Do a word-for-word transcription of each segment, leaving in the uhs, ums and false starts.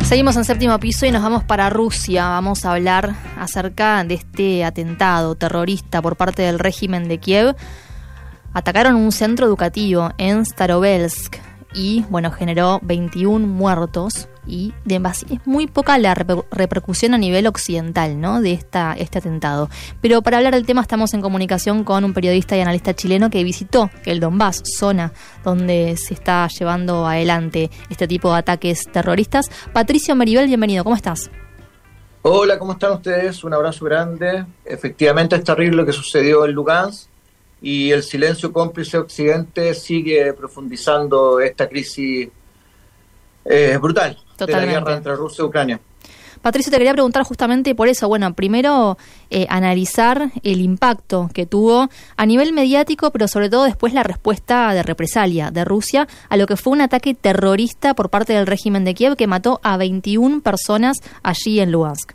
Seguimos en Séptimo Piso y nos vamos para Rusia. Vamos a hablar acerca de este atentado terrorista por parte del régimen de Kiev. Atacaron un centro educativo en Starovelsk y, bueno, generó veintiún muertos y de, es muy poca la reper, repercusión a nivel occidental, ¿no?, de esta, este atentado. Pero para hablar del tema estamos en comunicación con un periodista y analista chileno que visitó el Donbass, zona donde se está llevando adelante este tipo de ataques terroristas. Patricio Meribel, bienvenido, ¿cómo estás? Hola, ¿cómo están ustedes? Un abrazo grande. Efectivamente es terrible lo que sucedió en Lugansk y el silencio cómplice occidente sigue profundizando esta crisis eh, brutal. Totalmente. De la guerra entre Rusia y Ucrania. Patricio, te quería preguntar justamente por eso. Bueno, primero eh, analizar el impacto que tuvo a nivel mediático, pero sobre todo después la respuesta de represalia de Rusia a lo que fue un ataque terrorista por parte del régimen de Kiev que mató a veintiún personas allí en Lugansk.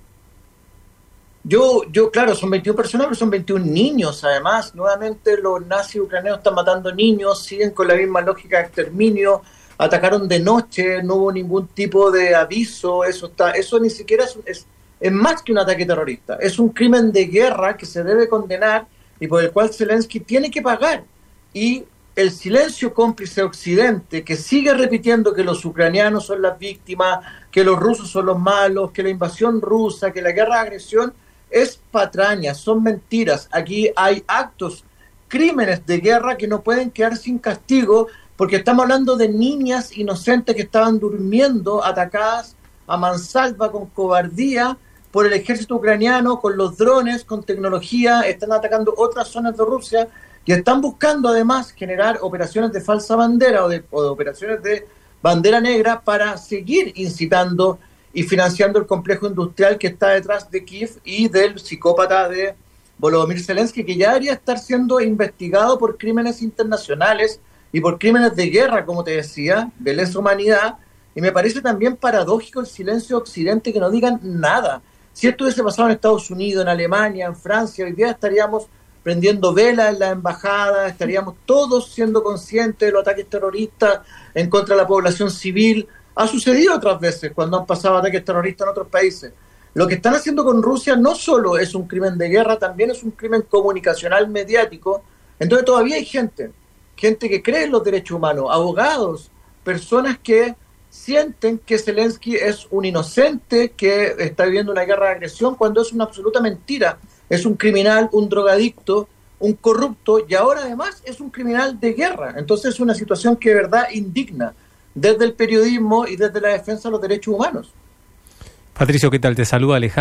Yo, yo, claro, son veintiún personas, pero son veintiún niños, además. Nuevamente los nazis ucranianos están matando niños, siguen con la misma lógica de exterminio. Atacaron de noche, no hubo ningún tipo de aviso, eso está, eso ni siquiera es, es, es más que un ataque terrorista, es un crimen de guerra que se debe condenar y por el cual Zelensky tiene que pagar. Y el silencio cómplice occidente, que sigue repitiendo que los ucranianos son las víctimas, que los rusos son los malos, que la invasión rusa, que la guerra de agresión, es patraña, son mentiras. Aquí hay actos, crímenes de guerra que no pueden quedar sin castigo, porque estamos hablando de niñas inocentes que estaban durmiendo, atacadas a mansalva con cobardía por el ejército ucraniano, con los drones, con tecnología, están atacando otras zonas de Rusia y están buscando además generar operaciones de falsa bandera o de, o de operaciones de bandera negra para seguir incitando y financiando el complejo industrial que está detrás de Kiev y del psicópata de Volodymyr Zelensky, que ya debería estar siendo investigado por crímenes internacionales y por crímenes de guerra, como te decía, de lesa humanidad, y me parece también paradójico el silencio occidente, que no digan nada. Si esto hubiese pasado en Estados Unidos, en Alemania, en Francia, hoy día estaríamos prendiendo velas en la embajada, estaríamos todos siendo conscientes de los ataques terroristas en contra de la población civil. Ha sucedido otras veces cuando han pasado ataques terroristas en otros países. Lo que están haciendo con Rusia no solo es un crimen de guerra, también es un crimen comunicacional mediático. Entonces todavía hay gente... gente que cree en los derechos humanos, abogados, personas que sienten que Zelensky es un inocente que está viviendo una guerra de agresión cuando es una absoluta mentira. Es un criminal, un drogadicto, un corrupto y ahora además es un criminal de guerra. Entonces es una situación que de verdad indigna desde el periodismo y desde la defensa de los derechos humanos. Patricio, ¿qué tal? Te saluda Alejandro.